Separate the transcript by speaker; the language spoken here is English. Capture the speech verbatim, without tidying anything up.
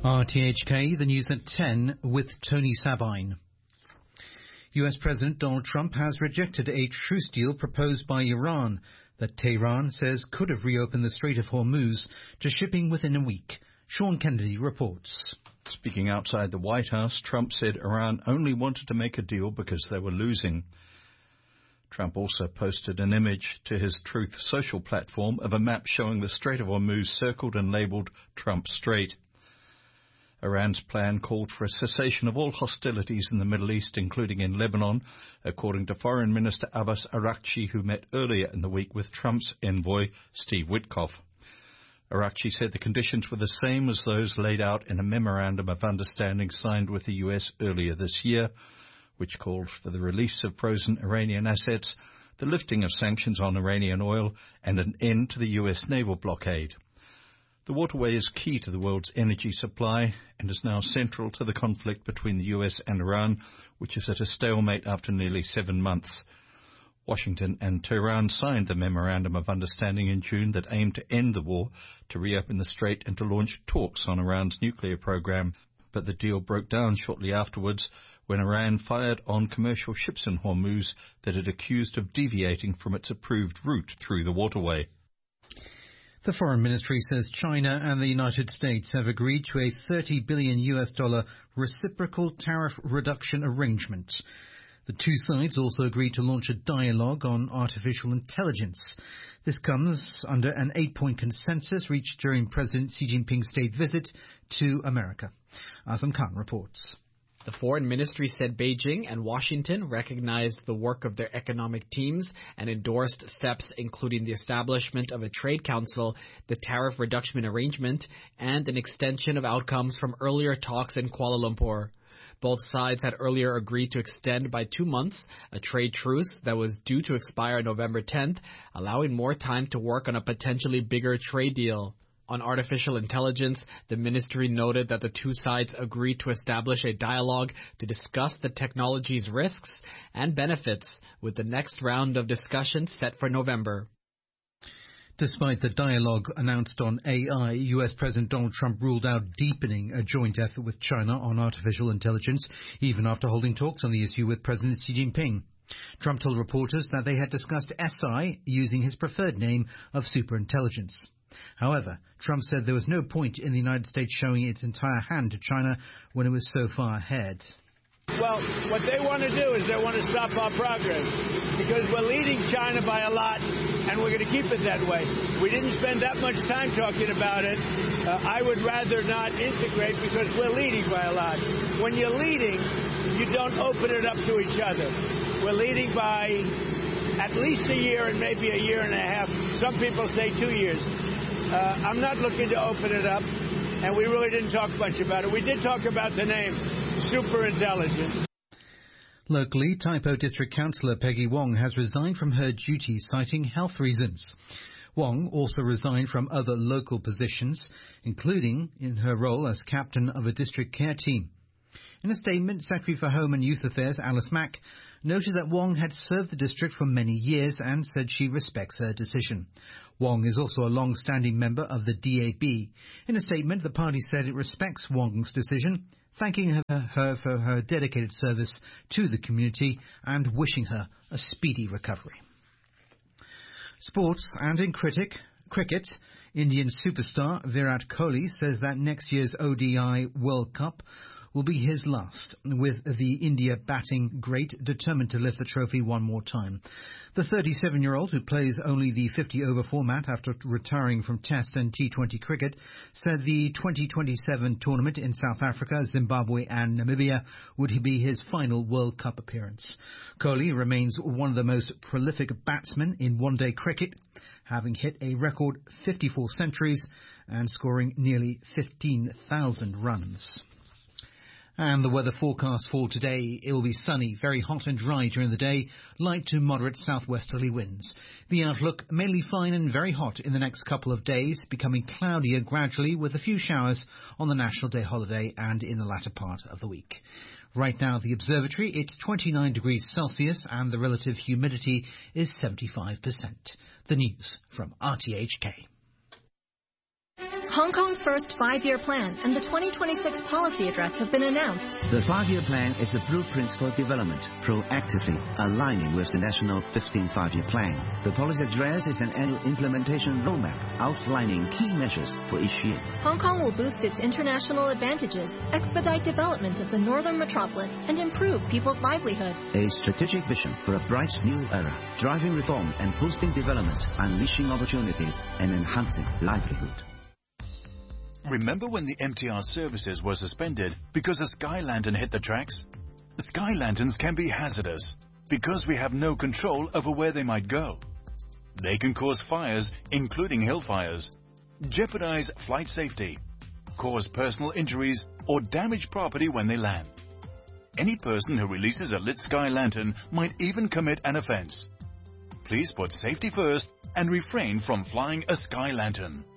Speaker 1: R T H K, the news at ten with Tony Sabine. U S President Donald Trump has rejected a truce deal proposed by Iran that Tehran says could have reopened the Strait of Hormuz to shipping within a week. Sean Kennedy reports.
Speaker 2: Speaking outside the White House, Trump said Iran only wanted to make a deal because they were losing. Trump also posted an image to his Truth Social platform of a map showing the Strait of Hormuz circled and labeled Trump Strait. Iran's plan called for a cessation of all hostilities in the Middle East, including in Lebanon, according to Foreign Minister Abbas Araghchi, who met earlier in the week with Trump's envoy, Steve Witkoff. Araghchi said the conditions were the same as those laid out in a memorandum of understanding signed with the U S earlier this year, which called for the release of frozen Iranian assets, the lifting of sanctions on Iranian oil, and an end to the U S naval blockade. The waterway is key to the world's energy supply and is now central to the conflict between the U S and Iran, which is at a stalemate after nearly seven months. Washington and Tehran signed the Memorandum of Understanding in June that aimed to end the war, to reopen the strait and to launch talks on Iran's nuclear program. But the deal broke down shortly afterwards when Iran fired on commercial ships in Hormuz that it accused of deviating from its approved route through the waterway.
Speaker 1: The Foreign Ministry says China and the United States have agreed to a thirty billion U S dollar reciprocal tariff reduction arrangement. The two sides also agreed to launch a dialogue on artificial intelligence. This comes under an eight-point consensus reached during President Xi Jinping's state visit to America. Azam Khan reports.
Speaker 3: The Foreign Ministry said Beijing and Washington recognized the work of their economic teams and endorsed steps including the establishment of a trade council, the tariff reduction arrangement, and an extension of outcomes from earlier talks in Kuala Lumpur. Both sides had earlier agreed to extend by two months a trade truce that was due to expire November tenth, allowing more time to work on a potentially bigger trade deal. On artificial intelligence, the ministry noted that the two sides agreed to establish a dialogue to discuss the technology's risks and benefits, with the next round of discussions set for November.
Speaker 1: Despite the dialogue announced on A I, U S President Donald Trump ruled out deepening a joint effort with China on artificial intelligence, even after holding talks on the issue with President Xi Jinping. Trump told reporters that they had discussed S I using his preferred name of superintelligence. However, Trump said there was no point in the United States showing its entire hand to China when it was so far ahead.
Speaker 4: Well, what they want to do is they want to stop our progress because we're leading China by a lot, and we're going to keep it that way. We didn't spend that much time talking about it. Uh, I would rather not integrate because we're leading by a lot. When you're leading, you don't open it up to each other. We're leading by at least a year and maybe a year and a half. Some people say two years. Uh, I'm not looking to open it up, and we really didn't talk much about it. We did talk about the name, superintelligence.
Speaker 1: Locally, Taipo District Councillor Peggy Wong has resigned from her duties citing health reasons. Wong also resigned from other local positions, including in her role as captain of a district care team. In a statement, Secretary for Home and Youth Affairs Alice Mack noted that Wong had served the district for many years and said she respects her decision. Wong is also a long-standing member of the D A B. In a statement, the party said it respects Wong's decision, thanking her, her for her dedicated service to the community and wishing her a speedy recovery. Sports and in cricket, cricket, Indian superstar Virat Kohli says that next year's O D I World Cup will be his last, with the India batting great determined to lift the trophy one more time. The thirty-seven-year-old, who plays only the fifty-over format after retiring from Test and T twenty cricket, said the twenty twenty-seven tournament in South Africa, Zimbabwe and Namibia would be his final World Cup appearance. Kohli remains one of the most prolific batsmen in one-day cricket, having hit a record fifty-four centuries and scoring nearly fifteen thousand runs. And the weather forecast for today, it will be sunny, very hot and dry during the day, light to moderate southwesterly winds. The outlook mainly fine and very hot in the next couple of days, becoming cloudier gradually with a few showers on the National Day holiday and in the latter part of the week. Right now at the observatory, it's twenty-nine degrees Celsius and the relative humidity is seventy-five percent. The news from R T H K.
Speaker 5: Hong Kong's twenty-first Five-Year Plan and the twenty twenty-six Policy Address have been announced.
Speaker 6: The five-year plan is a blueprint for development, proactively aligning with the National fifteenth Five-Year Plan. The Policy Address is an annual implementation roadmap outlining key measures for each year.
Speaker 5: Hong Kong will boost its international advantages, expedite development of the northern metropolis, and improve people's livelihood.
Speaker 6: A strategic vision for a bright new era, driving reform and boosting development, unleashing opportunities and enhancing livelihood.
Speaker 7: Remember when the M T R services were suspended because a sky lantern hit the tracks? Sky lanterns can be hazardous because we have no control over where they might go. They can cause fires, including hill fires, jeopardize flight safety, cause personal injuries, or damage property when they land. Any person who releases a lit sky lantern might even commit an offense. Please put safety first and refrain from flying a sky lantern.